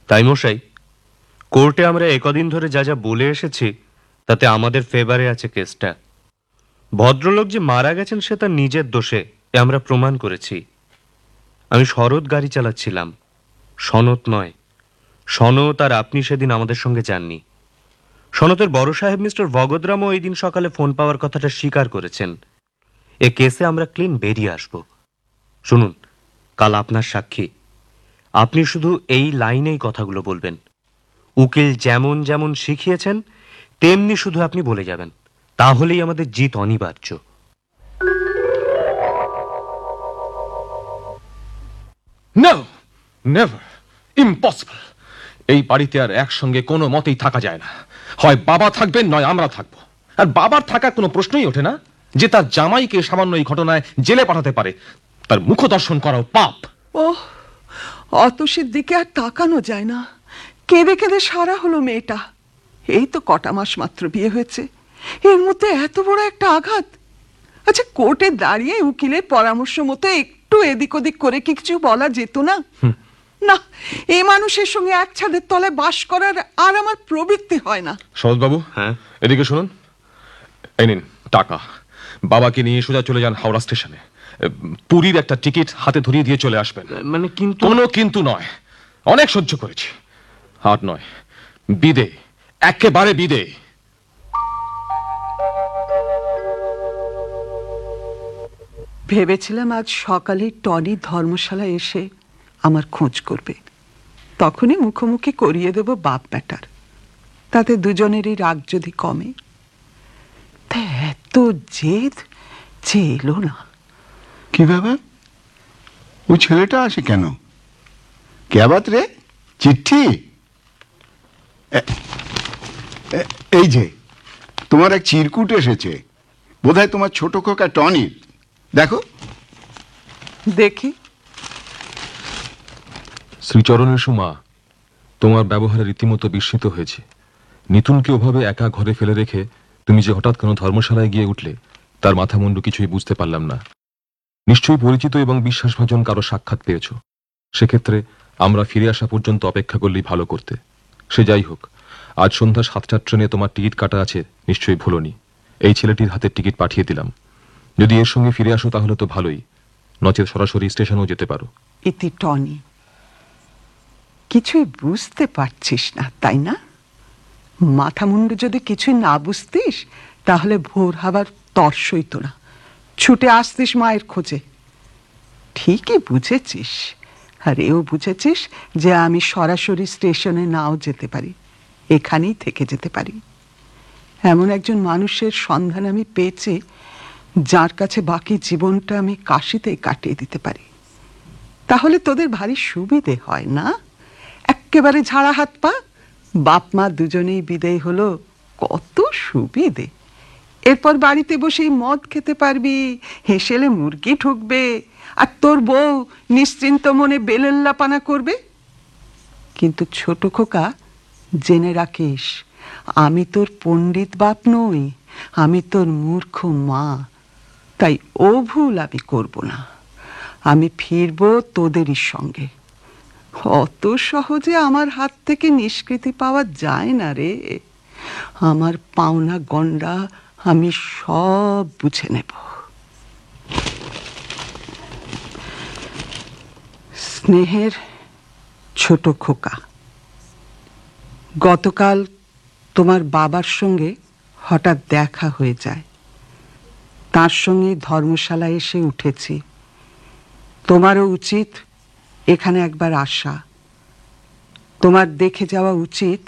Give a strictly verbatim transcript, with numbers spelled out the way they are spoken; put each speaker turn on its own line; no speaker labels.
তাই মশাই, কোর্টে আমরা একদিন ধরে যা যা বলে এসেছি তাতে আমাদের ফেভারে আছে কেসটা। ভদ্রলোক যে মারা গেছেন সে তার নিজের দোষে, এ আমরা প্রমাণ করেছি। আমি শরৎ গাড়ি চালাচ্ছিলাম, সনত নয়। সনত আর আপনি সেদিন আমাদের সঙ্গে যাননি। সনতের বড় সাহেব মিস্টার ভগতরামও ওই দিন সকালে ফোন পাওয়ার কথাটা স্বীকার করেছেন। এ কেসে আমরা ক্লিন বেরিয়ে আসব। শুনুন, কাল আপনার সাক্ষী। আপনি শুধু এই লাইনেই কথাগুলো বলবেন। উকিল যেমন যেমন শিখিয়েছেন তেমনি শুধু আপনি বলে যাবেন, তাহলেই আমাদের জিত অনিবার্য।
No, never, impossible. এই বাড়িতে আর একসঙ্গে কোনো মতেই থাকা যায় না। হয় বাবা থাকবেন, নয় আমরা থাকবো। আর বাবার থাকার কোনো প্রশ্নই ওঠে না। যে তার জামাইকে সামান্য এই ঘটনায় জেলে পাঠাতে পারে, তার মুখ দর্শন করাও পাপ।
ও, অতসীর দিকে আর তাকানো যায় না। কেঁদে কেঁদে সারা হলো মেয়েটা। এই তো কটা মাস মাত্র বিয়ে হয়েছে, এর মধ্যে এত বড় একটা আঘাত। আচ্ছা, কোর্টে দাঁড়িয়ে উকিলের পরামর্শ মতো একটু এদিক ওদিক করে কি কিছু বলা যেত না? না, এই মানুষের সঙ্গে এক ছাদের তলায় বাস করার আর আমার প্রবৃত্তি হয় না।
শরৎবাবু,
হ্যাঁ,
এদিকে শুনুন। এই নিন টাকা। বাবাকে নিয়ে সোজা চলে যান হাওড়া স্টেশনে। পুরীর একটা টিকিট হাতে ধরিয়ে দিয়ে চলে আসবেন।
মানে কিন্তু
কোনো কিন্তু নয়। অনেক সহ্য করেছি, আর নয়। বিদে, একেবারে বিদে।
ভেবেছিলাম আজ সকালে টনি ধর্মশালায় এসে আমার খোঁজ করবে, তখনই মুখোমুখি করিয়ে দেব বাপ বেটার। তাতে দুজনেরই রাগ যদি কমে। তা এত জেদ যে এলো না।
কি ব্যাপার? ওই ছেলেটা আসে কেন? কে আবাত রে? চিঠি? এ- এ- এই যে তোমার এক চিরকুট এসেছে, বোধহয় তোমার ছোট খোকা টনির। দেখো
দেখি।
শ্রীচরণের সুমা, তোমার ব্যবহারে রীতিমতো বিস্মিত হয়েছে। নিতুনকে ওভাবে একা ঘরে ফেলে রেখে তুমি যে হঠাৎ কোনো ধর্মশালায় গিয়ে উঠলে, তার মাথা মুন্ডু কিছুই বুঝতে পারলাম না। নিশ্চয়ই পরিচিত এবং বিশ্বাসভাজন কারো সাক্ষাৎ পেয়েছ। সেক্ষেত্রে আমরা ফিরে আসা পর্যন্ত অপেক্ষা করলেই ভালো করতে। সে যাই হোক, আজ সন্ধ্যা সাতটার ট্রেনে তোমার টিকিট কাটা আছে, নিশ্চয়ই ভুলোনি। এই ছেলেটির হাতে টিকিট পাঠিয়ে দিলাম। যদি এর সঙ্গে ফিরে আসো তাহলে তো ভালোই, নচেত সরাসরি স্টেশনেও যেতে পারো।
ইতি টনি, কিছুই বুঝতে পারছিস না তাই না? মাথা মুন্ডু যদি কিছুই না বুঝতিস তাহলে ভোর হবার তর্সই তো না, ছুটে আসতিস মায়ের খোঁজে। ঠিকই বুঝেছিস, আর এও বুঝেছিস যে আমি সরাসরি স্টেশনে নাও যেতে পারি, এখানেই থেকে যেতে পারি। এমন একজন মানুষের সন্ধান আমি পেয়েছি যার কাছে বাকি জীবনটা আমি কাশিতেই কাটিয়ে দিতে পারি। তাহলে তোদের ভারী সুবিধে হয় না? একেবারে ঝাড়া হাত পা, বাপ মা দুজনেই বিদেয় হলো, কত সুবিধে। এরপর বাড়িতে বসেই মদ খেতে পারবি, হেসেলে মুরগি ঢুকবে, আর তোর বউ নিশ্চিন্ত মনে বেলেল্লাপানা করবে। কিন্তু ছোট খোকা, জেনে রাখিস, আমি তোর পণ্ডিত বাপ নই, আমি তোর মূর্খ মা। তাই ও ভুল আমি করব না। আমি ফিরবো তোদেরই সঙ্গে। অত সহজে আমার হাত থেকে নিষ্কৃতি পাওয়া যায় না রে। আমার পাওনা গন্ডা আমি সব বুঝে নেব। স্নেহের ছোট খোকা, গতকাল তোমার বাবার সঙ্গে হঠাৎ দেখা হয়ে যায়। তার সঙ্গে ধর্মশালায় এসে উঠেছি। তোমারও উচিত এখানে একবার আসা। তোমার দেখে যাওয়া উচিত